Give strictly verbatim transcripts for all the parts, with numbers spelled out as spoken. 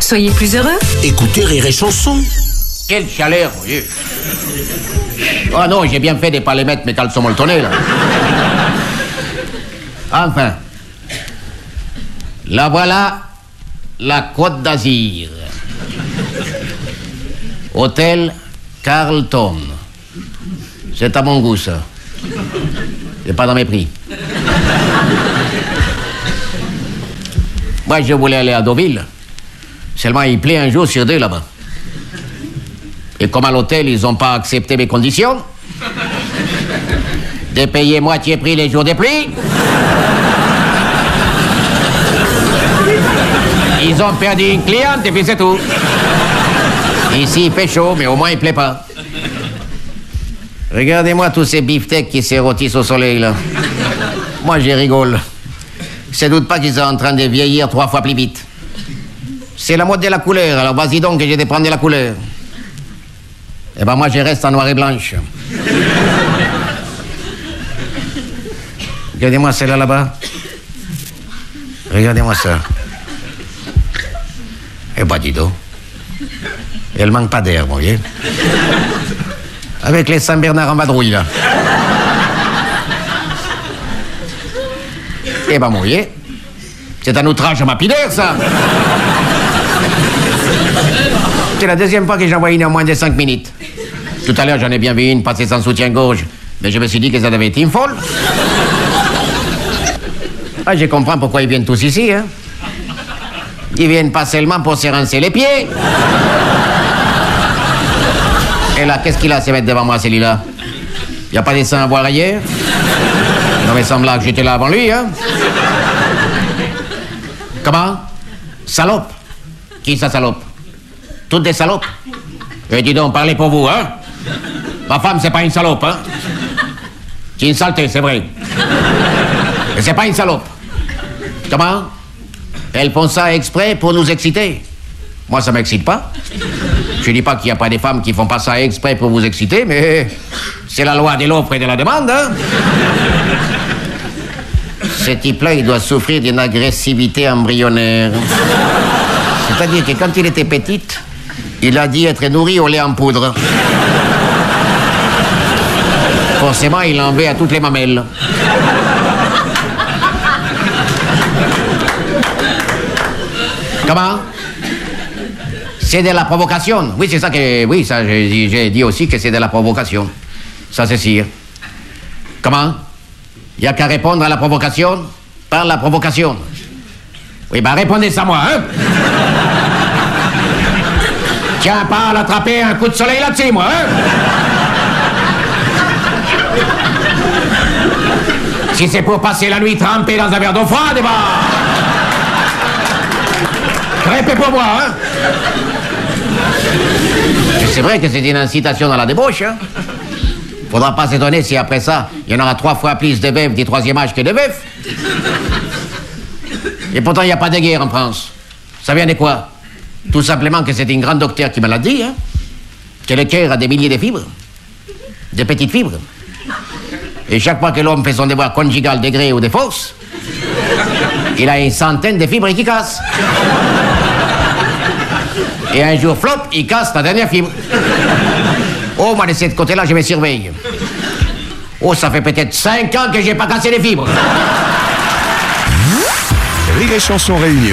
Soyez plus heureux. Écoutez Rire et Chanson. Quelle chaleur, mon Dieu. Oh non, j'ai bien fait de ne pas les mettre mes caleçons molletonnés, là. Enfin. La voilà, la Côte d'Azur. Hôtel Carlton. C'est à mon goût, ça. C'est pas dans mes prix. Moi, je voulais aller à Deauville. Seulement, il plaît un jour sur deux là-bas. Et comme à l'hôtel, ils n'ont pas accepté mes conditions, de payer moitié prix les jours de pluie, ils ont perdu une cliente et puis c'est tout. Ici, il fait chaud, mais au moins, il plaît pas. Regardez-moi tous ces beefsteaks qui se rôtissent au soleil, là. Moi, j'y rigole. Je ne doute pas qu'ils sont en train de vieillir trois fois plus vite. C'est la mode de la couleur, alors vas-y donc que j'ai de prendre de la couleur. Eh ben moi, je reste en noir et blanche. Regardez-moi celle-là, là-bas. Regardez-moi ça. Eh ben, dis donc. Elle manque pas d'air, vous voyez. Avec les Saint-Bernard en vadrouille, là. Eh ben, vous voyez. C'est un outrage à ma pudeur, ça. C'est la deuxième fois que j'en vois une en moins de cinq minutes. Tout à l'heure, j'en ai bien vu une passer sans soutien-gorge, mais je me suis dit que ça devait être une folle. Ah, je comprends pourquoi ils viennent tous ici, hein. Ils viennent pas seulement pour se rincer les pieds. Et là, qu'est-ce qu'il a à se mettre devant moi, celui-là? Y a pas des seins à voir ailleurs? Il aurait semblé que j'étais là avant lui, hein. Comment? Salope? Qui ça, salope? Toutes des salopes? Eh, dis donc, parlez pour vous, hein. Ma femme, c'est pas une salope, hein. C'est une saleté, c'est vrai. Mais c'est pas une salope. Comment? Elles font ça exprès pour nous exciter. Moi, ça m'excite pas. Je dis pas qu'il n'y a pas des femmes qui font pas ça exprès pour vous exciter, mais c'est la loi de l'offre et de la demande, hein. Ce type-là, il doit souffrir d'une agressivité embryonnaire. C'est-à-dire que quand il était petit, il a dit être nourri au lait en poudre. Forcément, il en veut à toutes les mamelles. Comment? C'est de la provocation. Oui, c'est ça que... Oui, ça, j'ai, j'ai dit aussi que c'est de la provocation. Ça, c'est sûr. Comment? Il n'y a qu'à répondre à la provocation par la provocation. Oui, ben répondez ça moi, hein? Tiens, pas à l'attraper un coup de soleil là-dessus, moi, hein? Si c'est pour passer la nuit trempé dans un verre d'eau froide, eh ben... Crêpez pour moi, hein? Et c'est vrai que c'est une incitation à la débauche, hein? Faudra pas s'étonner si après ça, il y en aura trois fois plus de veuves du troisième âge que de veufs. Et pourtant, il n'y a pas de guerre en France. Ça vient de quoi? Tout simplement que c'est une grande docteure qui me l'a dit, hein? Que le cœur a des milliers de fibres. De petites fibres. Et chaque fois que l'homme fait son devoir conjugal de gré ou de force, il a une centaine de fibres qui cassent. Et un jour, flop, il casse la dernière fibre. Oh, moi, de ce côté-là, je me surveille. Oh, ça fait peut-être cinq ans que j'ai pas cassé les fibres. Rire et Chanson Réunion.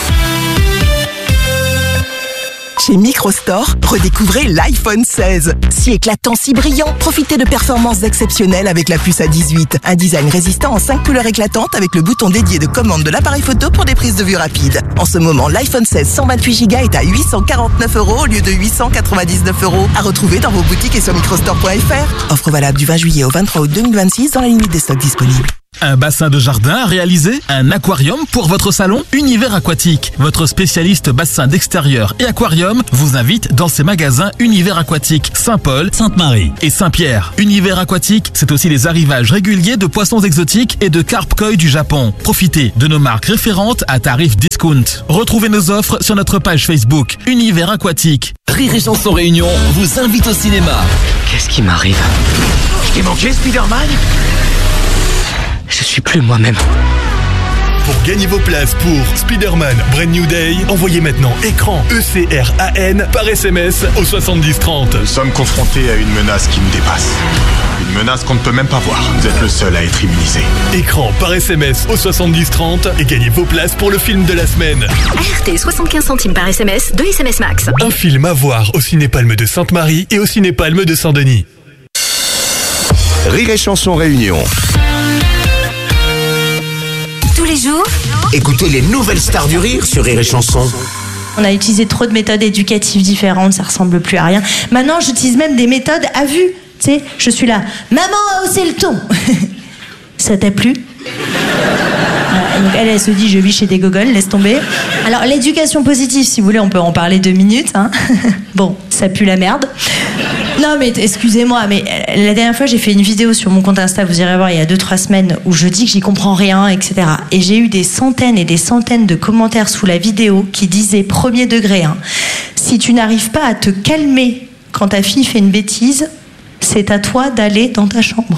Chez Microstore, redécouvrez l'iPhone seize. Si éclatant, si brillant, profitez de performances exceptionnelles avec la puce A dix-huit. Un design résistant en cinq couleurs éclatantes avec le bouton dédié de commande de l'appareil photo pour des prises de vue rapides. En ce moment, l'iPhone seize cent vingt-huit giga est à huit cent quarante-neuf euros au lieu de huit cent quatre-vingt-dix-neuf euros. À retrouver dans vos boutiques et sur microstore point f r. Offre valable du vingt juillet au vingt-trois août deux mille vingt-six dans la limite des stocks disponibles. Un bassin de jardin à réaliser? Un aquarium pour votre salon? Univers Aquatique, votre spécialiste bassin d'extérieur et aquarium, vous invite dans ses magasins Univers Aquatique, Saint-Paul, Sainte-Marie et Saint-Pierre. Univers Aquatique, c'est aussi les arrivages réguliers de poissons exotiques et de carpe koi du Japon. Profitez de nos marques référentes à tarif discount. Retrouvez nos offres sur notre page Facebook Univers Aquatique. Rire et Chanson Réunion vous invite au cinéma. Qu'est-ce qui m'arrive? Je t'ai manqué, Spider-Man? Je suis plus moi-même. Pour gagner vos places pour Spider-Man Brand New Day, envoyez maintenant écran E C R A N par S M S au soixante-dix trente. Nous sommes confrontés à une menace qui nous dépasse. Une menace qu'on ne peut même pas voir. Vous êtes le seul à être immunisé. Écran par S M S au soixante-dix trente et gagnez vos places pour le film de la semaine. A R T, soixante-quinze centimes par S M S, deux S M S max. Un film à voir au Cinépalme de Sainte-Marie et au Cinépalme de Saint-Denis. Rire et Chanson Réunion. Tous les jours, écoutez les nouvelles stars du rire sur Rire et Chanson. On a utilisé trop de méthodes éducatives différentes, ça ressemble plus à rien. Maintenant, j'utilise même des méthodes à vue. Tu sais, je suis là. Maman a haussé le ton. Ça t'a plu? Donc elle, elle se dit, je vis chez des gogoles, laisse tomber. Alors, l'éducation positive, si vous voulez, on peut en parler deux minutes. Hein. Bon, ça pue la merde. Non, mais excusez-moi, mais la dernière fois, j'ai fait une vidéo sur mon compte Insta, vous irez voir, il y a deux trois semaines, où je dis que j'y comprends rien, et cetera. Et j'ai eu des centaines et des centaines de commentaires sous la vidéo qui disaient, premier degré, hein, si tu n'arrives pas à te calmer quand ta fille fait une bêtise, c'est à toi d'aller dans ta chambre.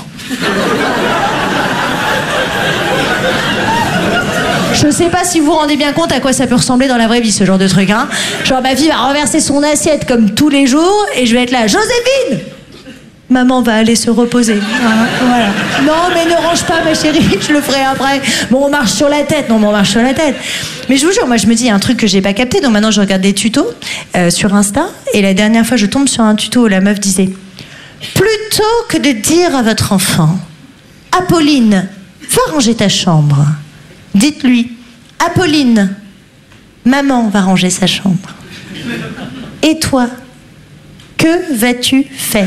Je sais pas si vous vous rendez bien compte à quoi ça peut ressembler dans la vraie vie, ce genre de truc, hein. Genre, ma fille va renverser son assiette comme tous les jours, et je vais être là, Joséphine! Maman va aller se reposer. Hein, voilà. Non, mais ne range pas, ma chérie, je le ferai après. Bon, on marche sur la tête. Non, mais on marche sur la tête. Mais je vous jure, moi, je me dis, il y a un truc que j'ai pas capté, donc maintenant, je regarde des tutos euh, sur Insta, et la dernière fois, je tombe sur un tuto où la meuf disait, plutôt que de dire à votre enfant, Apolline, va ranger ta chambre, dites-lui, Apolline, maman va ranger sa chambre. Et toi, que vas-tu faire?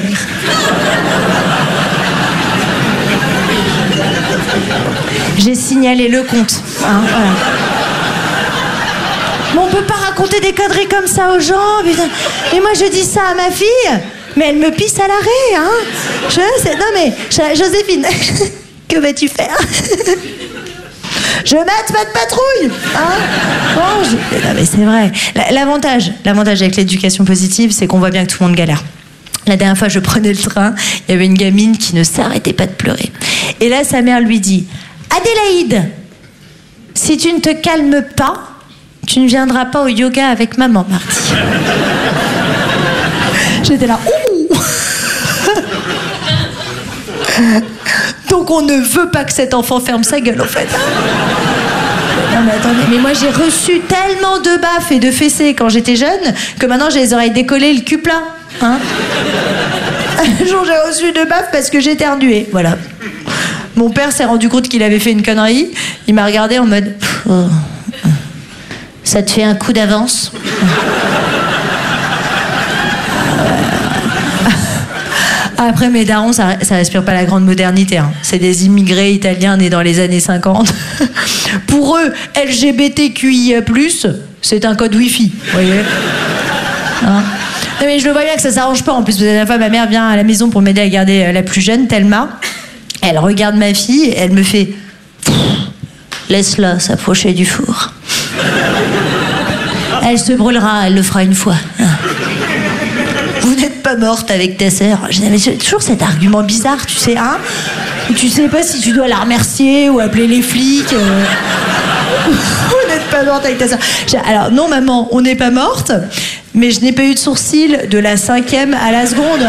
J'ai signalé le compte. Hein, voilà. Mais on peut pas raconter des conneries comme ça aux gens. Putain. Et moi, je dis ça à ma fille, mais elle me pisse à l'arrêt. Hein. Je sais, non mais, Joséphine, que vas-tu faire? Je mate pas de patrouille, hein. Bon, je... Non mais c'est vrai. L'avantage, l'avantage avec l'éducation positive, c'est qu'on voit bien que tout le monde galère. La dernière fois, je prenais le train, il y avait une gamine qui ne s'arrêtait pas de pleurer. Et là, sa mère lui dit, Adélaïde, si tu ne te calmes pas, tu ne viendras pas au yoga avec maman mardi. J'étais là, ouh. Donc on ne veut pas que cet enfant ferme sa gueule, en fait. Non mais attendez, mais moi j'ai reçu tellement de baffes et de fessées quand j'étais jeune que maintenant j'ai les oreilles décollées, le cul plat. Hein. Un jour j'ai reçu de baffes parce que j'éternuais, voilà. Mon père s'est rendu compte qu'il avait fait une connerie. Il m'a regardé en mode, oh, ça te fait un coup d'avance? Après, mes darons, ça, ça respire pas la grande modernité. Hein. C'est des immigrés italiens nés dans les années cinquante. Pour eux, L G B T Q I A plus, c'est un code Wi-Fi. Vous voyez, hein? Non, mais je le vois bien que ça s'arrange pas. En plus, la dernière fois, ma mère vient à la maison pour m'aider à garder la plus jeune, Thelma. Elle regarde ma fille et elle me fait, laisse-la s'approcher du four. Elle se brûlera, elle le fera une fois. Vous n'êtes pas morte avec ta sœur. J'ai toujours cet argument bizarre, tu sais, hein, où tu sais pas si tu dois la remercier ou appeler les flics. Euh... Vous n'êtes pas morte avec ta sœur. Alors non, maman, on n'est pas morte, mais je n'ai pas eu de sourcils de la cinquième à la seconde.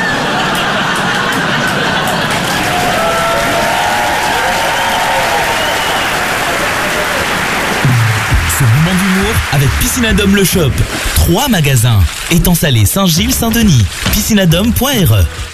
Ce moment d'humour avec Piscinadome Le Shop. Trois magasins. Étang Salé, Saint-Gilles, Saint-Denis. piscinadome point r e